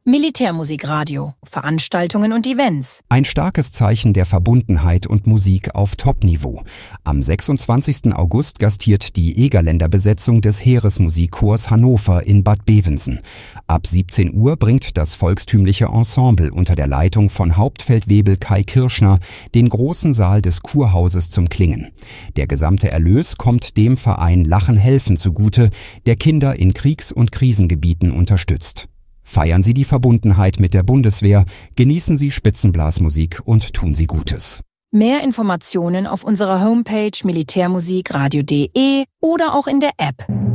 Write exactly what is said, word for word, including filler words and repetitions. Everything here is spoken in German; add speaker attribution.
Speaker 1: Militärmusikradio, Veranstaltungen und Events.
Speaker 2: Ein starkes Zeichen der Verbundenheit und Musik auf Top-Niveau. Am sechsundzwanzigsten August gastiert die Egerländer Besetzung des Heeresmusikchors Hannover in Bad Bevensen. Ab siebzehn Uhr bringt das volkstümliche Ensemble unter der Leitung von Hauptfeldwebel Kai Kirschner den großen Saal des Kurhauses zum Klingen. Der gesamte Erlös kommt dem Verein Lachen helfen zugute, der Kinder in Kriegs- und Krisengebieten unterstützt. Feiern Sie die Verbundenheit mit der Bundeswehr, genießen Sie Spitzenblasmusik und tun Sie Gutes.
Speaker 1: Mehr Informationen auf unserer Homepage militärmusikradio punkt de oder auch in der App.